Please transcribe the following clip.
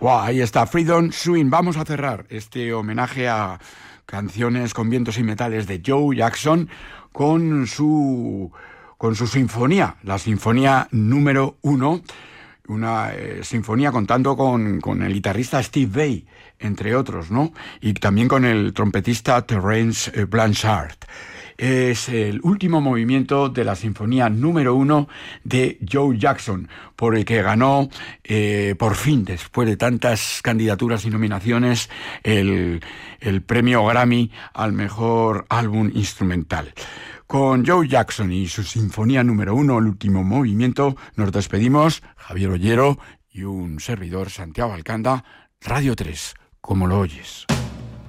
Wow, ahí está, Freedom Swing. Vamos a cerrar este homenaje a canciones con vientos y metales de Joe Jackson con su sinfonía, la sinfonía número 1, una sinfonía contando con el guitarrista Steve Vai, entre otros, ¿no? Y también con el trompetista Terence Blanchard. Es el último movimiento de la sinfonía número 1 de Joe Jackson, por el que ganó, por fin, después de tantas candidaturas y nominaciones, el premio Grammy al mejor álbum instrumental. Con Joe Jackson y su sinfonía número 1, el último movimiento, nos despedimos, Javier Ollero y un servidor, Santiago Alcanda, Radio 3, como lo oyes.